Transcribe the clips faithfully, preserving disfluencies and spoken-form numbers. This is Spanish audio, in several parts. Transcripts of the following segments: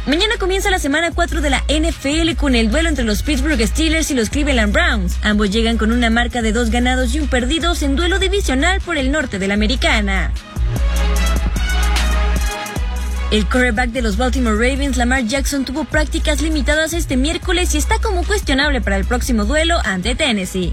Mañana comienza la semana cuatro de la N F L con el duelo entre los Pittsburgh Steelers y los Cleveland Browns. Ambos llegan con una marca de dos ganados y un perdidos en duelo divisional por el norte de la Americana. El quarterback de los Baltimore Ravens, Lamar Jackson, tuvo prácticas limitadas este miércoles y está como cuestionable para el próximo duelo ante Tennessee.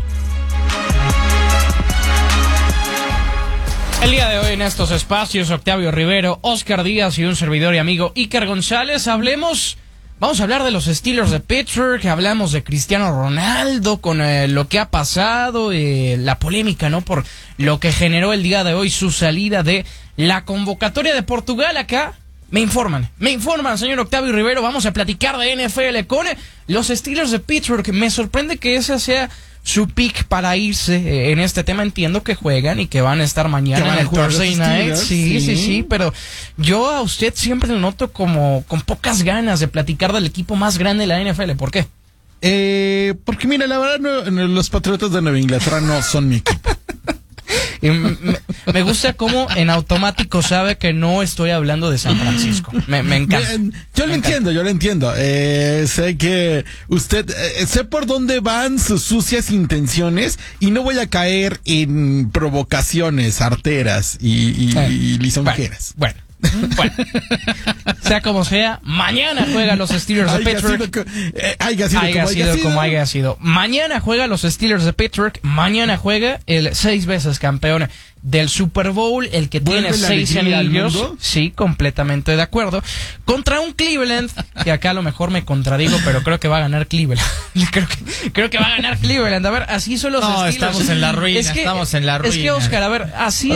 El día de hoy en estos espacios, Octavio Rivero, Oscar Díaz y un servidor y amigo Iker González, hablemos, vamos a hablar de los Steelers de Pittsburgh, hablamos de Cristiano Ronaldo con eh, lo que ha pasado, eh, la polémica, ¿no? Por lo que generó el día de hoy su salida de la convocatoria de Portugal acá. Me informan, me informan, señor Octavio Rivero, vamos a platicar de N F L con los Steelers de Pittsburgh. Me sorprende que ese sea su pick para irse eh, en este tema. Entiendo que juegan y que van a estar mañana en el Thursday Night. Sí, sí, sí, sí, pero yo a usted siempre lo noto como con pocas ganas de platicar del equipo más grande de la N F L. ¿Por qué? Eh, porque mira, la verdad, no, los Patriotas de Nueva Inglaterra no son mi equipo. Y me, me gusta cómo en automático sabe que no estoy hablando de San Francisco. Me, me encanta. Yo me lo encanta. entiendo, yo lo entiendo. Eh, sé que usted, eh, sé por dónde van sus sucias intenciones y no voy a caer en provocaciones arteras y, y, eh, y lisonjeras. Bueno, bueno, bueno. Sea como sea, mañana juegan los Steelers de Pittsburgh. Sido, eh, haya sido, haya como, sido haya como sido. haya sido. Mañana juega los Steelers de Pittsburgh. Mañana juega el seis veces campeón del Super Bowl, el que tiene seis anillos. Sí, completamente de acuerdo. Contra un Cleveland, que acá a lo mejor me contradigo, pero creo que va a ganar Cleveland. creo, que, creo que va a ganar Cleveland. A ver, así son los no, Steelers. estamos en la ruina, es que, estamos en la ruina. Es que, Oscar, a ver, así